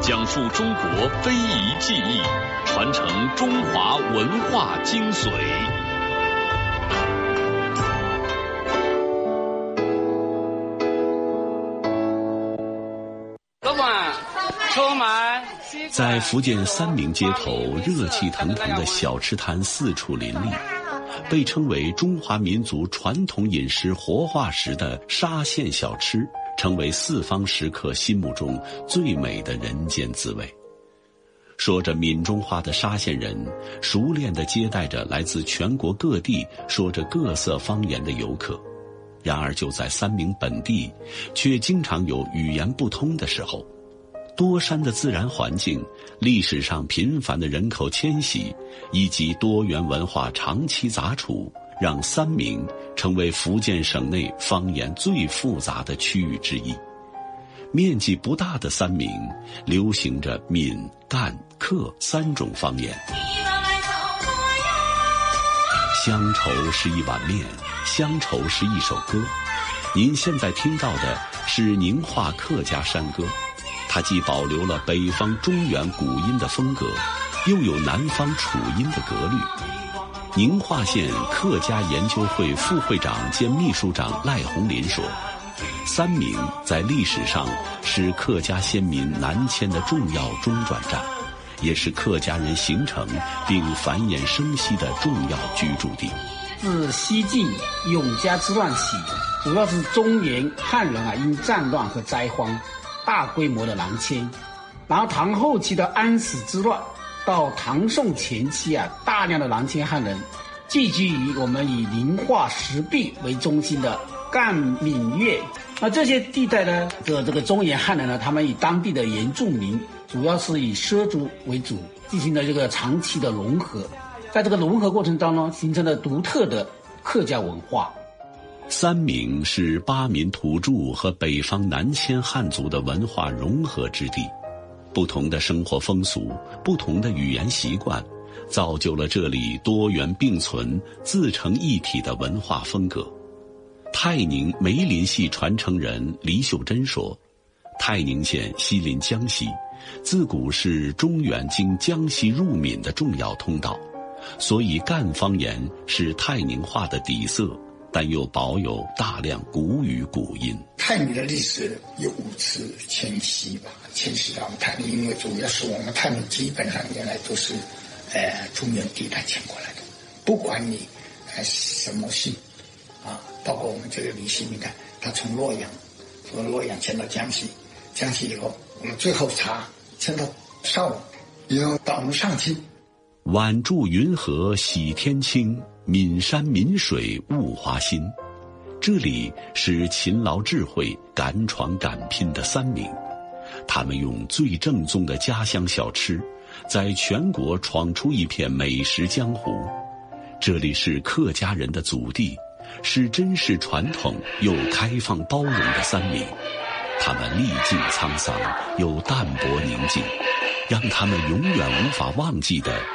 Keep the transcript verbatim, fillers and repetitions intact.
讲述中国非遗技艺，传承中华文化精髓。 老板，车买。 在福建三明街头，热气腾腾的小吃摊四处林立，被称为中华民族传统饮食活化石的沙县小吃，成为四方食客心目中最美的人间滋味。说着闽中话的沙县人，熟练地接待着来自全国各地说着各色方言的游客。然而就在三明本地，却经常有语言不通的时候。多山的自然环境，历史上频繁的人口迁徙，以及多元文化长期杂处，让三明成为福建省内方言最复杂的区域之一。面积不大的三明，流行着闽、赣、客三种方言。乡愁是一碗面，乡愁是一首歌。您现在听到的是宁化客家山歌。它既保留了北方中原古音的风格，又有南方楚音的格律。宁化县客家研究会副会长兼秘书长赖红林说，三明在历史上是客家先民南迁的重要中转站，也是客家人形成并繁衍生息的重要居住地。 自西晋永嘉之乱起，主要是中原汉人啊因战乱和灾荒大规模的南迁，然后唐后期的安史之乱到唐宋前期啊，大量的南迁汉人聚居于我们以宁化石壁为中心的赣闽粤。那这些地带呢的这个中原汉人呢，他们以当地的原住民，主要是以畲族为主，进行了这个长期的融合。在这个融合过程当中，形成了独特的客家文化。 三明是巴民土著和北方南迁汉族的文化融合之地，不同的生活风俗，不同的语言习惯，造就了这里多元并存、自成一体的文化风格。泰宁梅林系传承人黎秀珍说，泰宁县西临江西，自古是中原经江西入闽的重要通道，所以赣方言是泰宁话的底色，但又保有大量古语古音。 泰闽的历史有五次迁徙吧，迁徙到泰宁，因为主要是我们泰闽基本上原来都是，呃，中原地带迁过来的，不管你，呃，什么姓，啊，包括我们这个李姓，你看他从洛阳，从洛阳迁到江西，江西以后，我们最后查迁到邵武，以后到我们上清。 晚注云河洗天清，岷山岷水悟华新。这里是勤劳智慧、敢闯敢拼的三明，他们用最正宗的家乡小吃，在全国闯出一片美食江湖。这里是客家人的祖地，是珍视传统又开放包容的三明。他们历尽沧桑，又淡泊宁静，让他们永远无法忘记的